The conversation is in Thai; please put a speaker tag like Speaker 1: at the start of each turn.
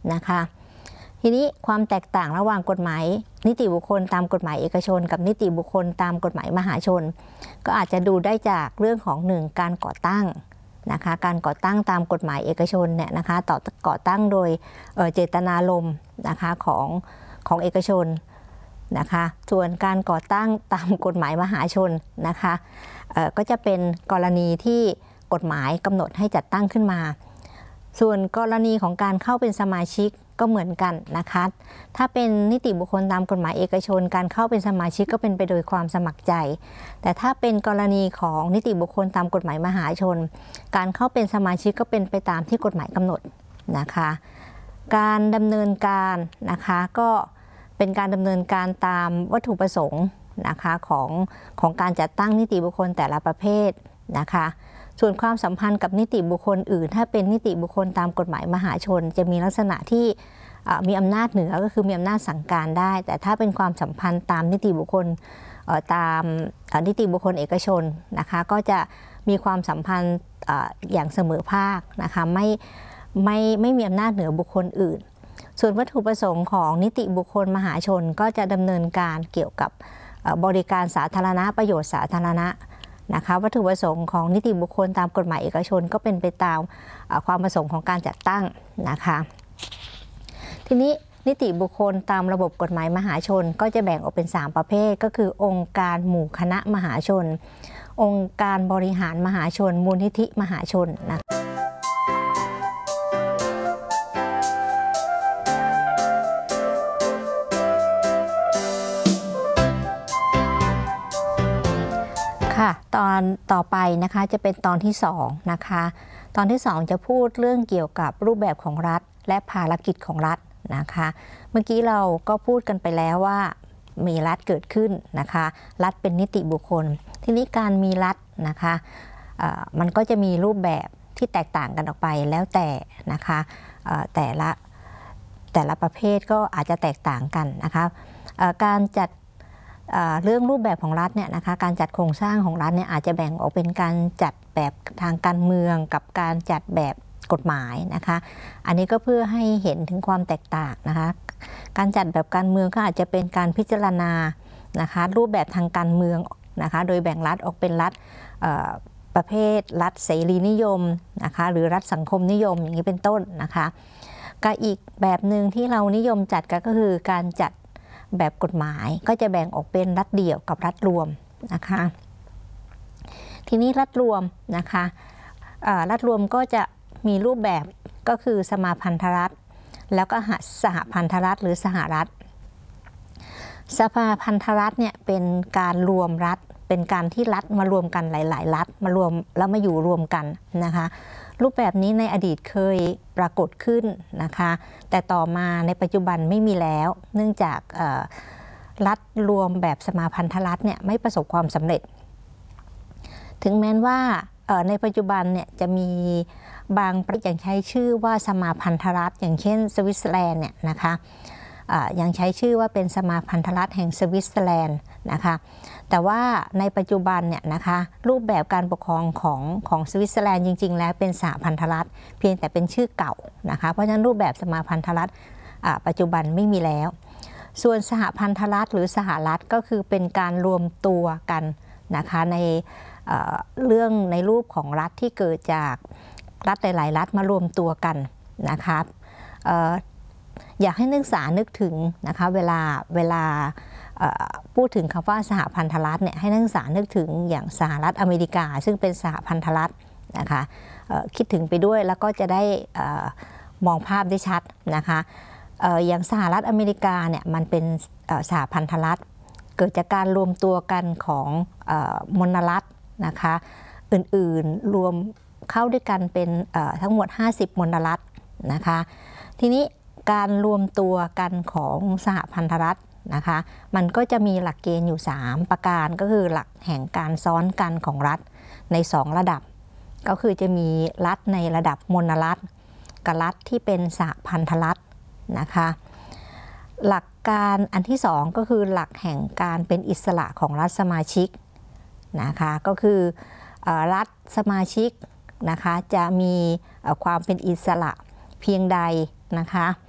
Speaker 1: นะคะทีนี้ความแตกต่างระหว่างกฎหมายนิติบุคคลตามกฎหมายเอกชนกับนิติบุคคลตามกฎหมายมหาชนก็อาจจะดูได้จากเรื่องของ1การก่อตั้งนะคะการก่อตั้งตามกฎหมายเอกชนเนี่ยนะคะก่อตั้งโดยเจตนารมณ์นะคะของเอกชนนะคะส่วนการก่อตั้งตามกฎหมายมหาชนนะคะก็จะเป็นกรณีที่กฎหมายกำหนดให้จัดตั้งขึ้นมาส่วนกรณีของการเข้าเป็นสมาชิกก็เหมือนกันนะคะถ้าเป็นนิติบุคคลตามกฎหมายเอกชนการเข้าเป็นสมาชิกก็เป็นไปโดยความสมัครใจแต่ถ้าเป็นกรณีของนิติบุคคลตามกฎหมายมหาชนการเข้าเป็นสมาชิกก็เป็นไปตามที่กฎหมายกำหนดนะคะการดำเนินการนะคะก็เป็นการดำเนินการตามวัตถุประสงค์นะคะของการจัดตั้งนิติบุคคลแต่ละประเภทนะคะส่วนความสัมพันธ์กับนิติบุคคลอื่นถ้าเป็นนิติบุคคลตามกฎหมายมหาชนจะมีลักษณะที่มีอำนาจเหนือก็คือมีอำนาจสั่งการได้แต่ถ้าเป็นความสัมพันธ์ตามนิติบุคคลตามนิติบุคคลเอกชนนะคะก็จะมีความสัมพันธ์อย่างเสมอภาคนะคะไม่มีอำนาจเหนือบุคคลอื่นส่วนวัตถุประสงค์ของนิติบุคคลมหาชนก็จะดำเนินการเกี่ยวกับบริการสาธารณะประโยชน์สาธารณะนะคะวัตถุประสงค์ของนิติบุคคลตามกฎหมายเอกชนก็เป็นไปตามความประสงค์ของการจัดตั้งนะคะทีนี้นิติบุคคลตามระบบกฎหมายมหาชนก็จะแบ่งออกเป็น3ประเภทก็คือองค์การหมู่คณะมหาชนองค์การบริหารมหาชนมูลนิธิมหาชนนะค่ะตอนต่อไปนะคะจะเป็นตอนที่2นะคะตอนที่2จะพูดเรื่องเกี่ยวกับรูปแบบของรัฐและภารกิจของรัฐนะคะเมื่อกี้เราก็พูดกันไปแล้วว่ามีรัฐเกิดขึ้นนะคะรัฐเป็นนิติบุคคลทีนี้การมีรัฐนะคะมันก็จะมีรูปแบบที่แตกต่างกันออกไปแล้วแต่นะคะแต่ละประเภทก็อาจจะแตกต่างกันนะคะการจัดเรื่องรูปแบบของรัฐเนี่ยนะคะการจัดโครงสร้างของรัฐเนี่ยอาจจะแบ่งออกเป็นการจัดแบบทางการเมืองกับการจัดแบบกฎหมายนะคะอันนี้ก็เพื่อให้เห็นถึงความแตกต่างนะคะการจัดแบบการเมืองก็อาจจะเป็นการพิจารณานะคะรูปแบบทางการเมืองนะคะโดยแบ่งรัฐออกเป็นรัฐประเภทรัฐเสรีนิยมนะคะหรือรัฐสังคมนิยมอย่างนี้เป็นต้นนะคะก็อีกแบบหนึ่งที่เรานิยมจัดก็คือการจัดแบบกฎหมายก็จะแบ่งออกเป็นรัฐเดี่ยวกับรัฐรวมนะคะทีนี้รัฐรวมนะคะรัฐรวมก็จะมีรูปแบบก็คือสมาพันธรัฐแล้วก็สหพันธรัฐหรือสหรัฐสมาพันธรัฐเนี่ยเป็นการรวมรัฐเป็นการที่รัฐมารวมกันหลายๆรัฐมารวมแล้วมาอยู่รวมกันนะคะรูปแบบนี้ในอดีตเคยปรากฏขึ้นนะคะแต่ต่อมาในปัจจุบันไม่มีแล้วเนื่องจากรัฐรวมแบบสมาพันธรัฐเนี่ยไม่ประสบความสำเร็จถึงแม้ว่าในปัจจุบันเนี่ยจะมีบางประเทศยังใช้ชื่อว่าสมาพันธรัฐอย่างเช่นสวิตเซอร์แลนด์เนี่ยนะคะยังใช้ชื่อว่าเป็นสมาพันธรัฐแห่งสวิตเซอร์แลนด์นะคะแต่ว่าในปัจจุบันเนี่ยนะคะรูปแบบการปกครองของสวิตเซอร์แลนด์จริงๆแล้วเป็นสหพันธรัฐเพียงแต่เป็นชื่อเก่านะคะเพราะฉะนั้นรูปแบบสมาพันธรัฐปัจจุบันไม่มีแล้วส่วนสหพันธรัฐหรือสหรัฐก็คือเป็นการรวมตัวกันนะคะในเรื่องในรูปของรัฐที่เกิดจากรัฐหลายๆรัฐมารวมตัวกันนะคะอยากให้นักศึกษานึกถึงนะคะเวลาพูดถึงคำว่าสหพันธรัฐเนี่ยให้นักศึกษานึกถึงอย่างสหรัฐอเมริกาซึ่งเป็นสหพันธรัฐนะคะคิดถึงไปด้วยแล้วก็จะได้มองภาพได้ชัดนะคะอย่างสหรัฐอเมริกาเนี่ยมันเป็นสหพันธรัฐเกิดจากการรวมตัวกันของมลรัฐนะคะอื่นๆรวมเข้าด้วยกันเป็นทั้งหมด50มลรัฐนะคะทีนี้การรวมตัวกันของสหพันธรัฐนะคะมันก็จะมีหลักเกณฑ์อยู่3ประการก็คือหลักแห่งการซ้อนกันของรัฐใน2ระดับก็คือจะมีรัฐในระดับมลรัฐกับรัฐที่เป็นสหพันธรัฐนะคะหลักการอันที่2ก็คือหลักแห่งการเป็นอิสระของรัฐสมาชิกนะคะก็คือรัฐสมาชิกนะคะจะมีความเป็นอิสระเพียงใดนะคะ